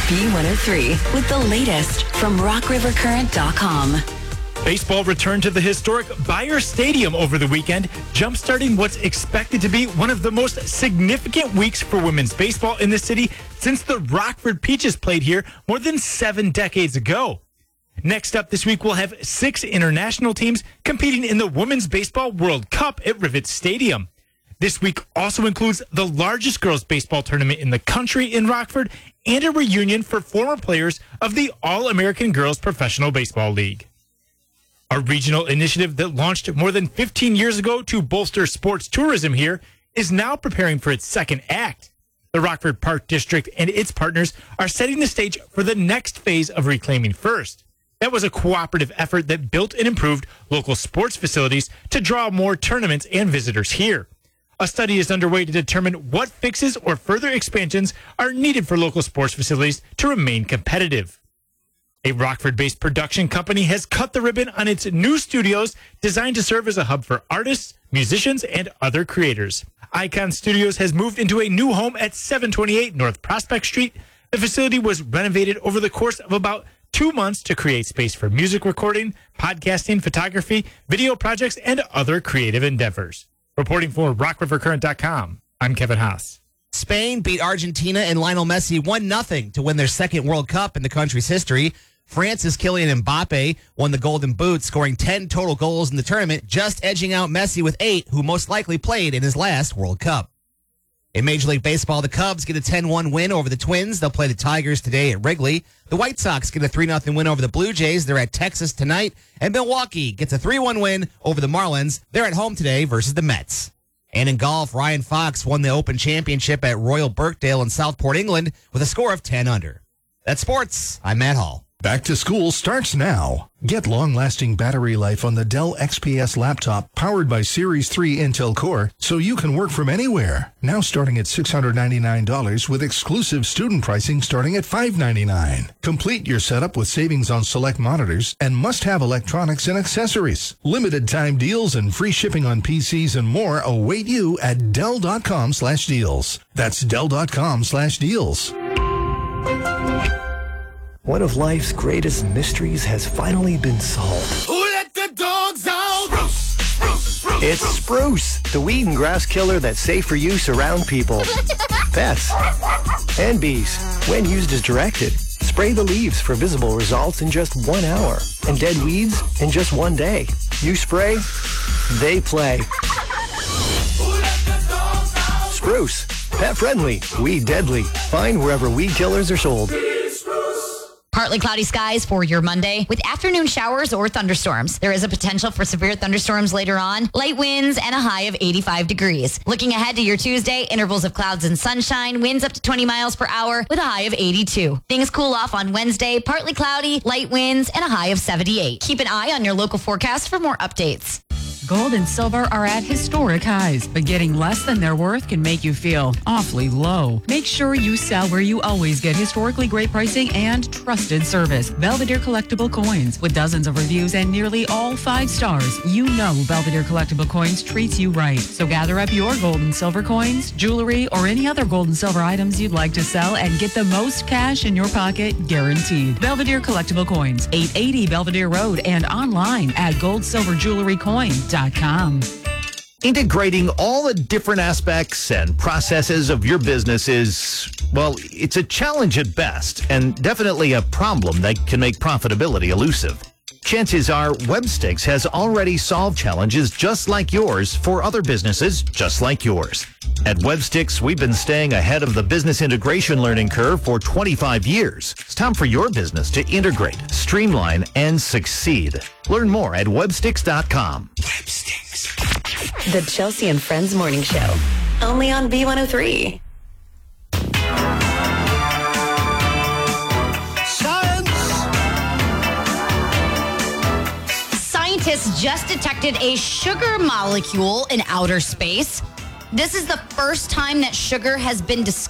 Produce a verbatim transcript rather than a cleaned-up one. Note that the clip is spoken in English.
B one oh three with the latest from rock river current dot com. Baseball returned to the historic Bayer Stadium over the weekend, jumpstarting what's expected to be one of the most significant weeks for women's baseball in the city since the Rockford Peaches played here more than seven decades ago. Next up this week, we'll have six international teams competing in the Women's Baseball World Cup at Rivet Stadium. This week also includes the largest girls' baseball tournament in the country in Rockford and a reunion for former players of the All-American Girls Professional Baseball League. A regional initiative that launched more than fifteen years ago to bolster sports tourism here is now preparing for its second act. The Rockford Park District and its partners are setting the stage for the next phase of Reclaiming First. That was a cooperative effort that built and improved local sports facilities to draw more tournaments and visitors here. A study is underway to determine what fixes or further expansions are needed for local sports facilities to remain competitive. A Rockford-based production company has cut the ribbon on its new studios designed to serve as a hub for artists, musicians, and other creators. Icon Studios has moved into a new home at seven twenty-eight North Prospect Street. The facility was renovated over the course of about two months to create space for music recording, podcasting, photography, video projects, and other creative endeavors. Reporting for rock river current dot com, I'm Kevin Haas. Spain beat Argentina and Lionel Messi one nothing to win their second World Cup in the country's history. France's Kylian Mbappe won the Golden Boot, scoring ten total goals in the tournament, just edging out Messi with eight, who most likely played in his last World Cup. In Major League Baseball, the Cubs get a ten one win over the Twins. They'll play the Tigers today at Wrigley. The White Sox get a three nothing win over the Blue Jays. They're at Texas tonight. And Milwaukee gets a three one win over the Marlins. They're at home today versus the Mets. And in golf, Ryan Fox won the Open Championship at Royal Birkdale in Southport, England, with a score of ten under. That's sports. I'm Matt Hall. Back to school starts now. Get long-lasting battery life on the Dell X P S laptop powered by Series three Intel Core so you can work from anywhere. Now starting at six hundred ninety-nine dollars with exclusive student pricing starting at five hundred ninety-nine dollars. Complete your setup with savings on select monitors and must-have electronics and accessories. Limited time deals and free shipping on P Cs and more await you at Dell.com slash deals. That's Dell.com slash deals. One of life's greatest mysteries has finally been solved. Who let the dogs out? Spruce, spruce, spruce, It's Spruce, the weed and grass killer that's safe for use around people, pets, and bees. When used as directed, spray the leaves for visible results in just one hour, and dead weeds in just one day. You spray, they play. Who let the dogs out? Spruce, pet friendly, weed deadly. Find wherever weed killers are sold. Partly cloudy skies for your Monday with afternoon showers or thunderstorms. There is a potential for severe thunderstorms later on, light winds, and a high of eighty-five degrees. Looking ahead to your Tuesday, intervals of clouds and sunshine, winds up to twenty miles per hour with a high of eighty-two. Things cool off on Wednesday, partly cloudy, light winds, and a high of seventy-eight. Keep an eye on your local forecast for more updates. Gold and silver are at historic highs, but getting less than their worth can make you feel awfully low. Make sure you sell where you always get historically great pricing and trusted service. Belvedere Collectible Coins. With dozens of reviews and nearly all five stars, you know Belvedere Collectible Coins treats you right. So gather up your gold and silver coins, jewelry, or any other gold and silver items you'd like to sell and get the most cash in your pocket guaranteed. Belvedere Collectible Coins, eight eighty Belvedere Road, and online at gold silver jewelry coin dot com. Integrating all the different aspects and processes of your business is, well, it's a challenge at best and definitely a problem that can make profitability elusive. Chances are Webstix has already solved challenges just like yours for other businesses just like yours. At Webstix, we've been staying ahead of the business integration learning curve for twenty-five years. It's time for your business to integrate, streamline, and succeed. Learn more at webstix dot com. Webstix. The Chelsea and Friends Morning Show, only on B one oh three. Scientists just detected a sugar molecule in outer space. This is the first time that sugar has been discovered